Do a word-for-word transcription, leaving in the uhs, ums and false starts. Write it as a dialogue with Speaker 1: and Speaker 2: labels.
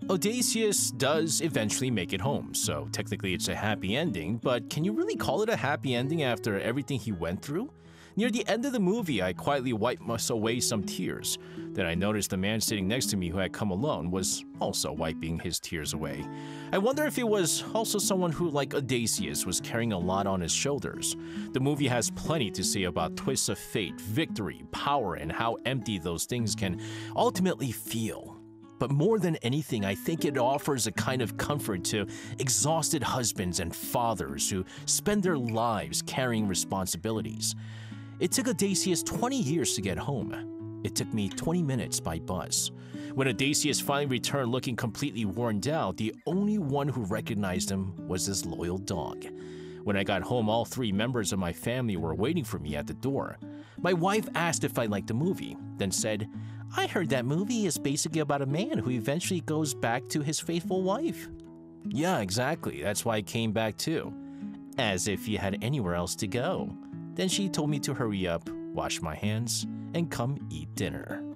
Speaker 1: Odysseus does eventually make it home, so technically it's a happy ending, but can you really call it a happy ending after everything he went through? Near the end of the movie, I quietly wiped away some tears. Then I noticed the man sitting next to me who had come alone was also wiping his tears away. I wonder if it was also someone who, like Odysseus, was carrying a lot on his shoulders. The movie has plenty to say about twists of fate, victory, power, and how empty those things can ultimately feel. But more than anything, I think it offers a kind of comfort to exhausted husbands and fathers who spend their lives carrying responsibilities. It took Odysseus twenty years to get home. It took me twenty minutes by bus. When Odysseus finally returned looking completely worn out, the only one who recognized him was his loyal dog. When I got home, all three members of my family were waiting for me at the door. My wife asked if I liked the movie, then said, "I heard that movie is basically about a man who eventually goes back to his faithful wife." "Yeah, exactly. That's why I came back too." As if you had anywhere else to go. Then she told me to hurry up, wash my hands, and come eat dinner.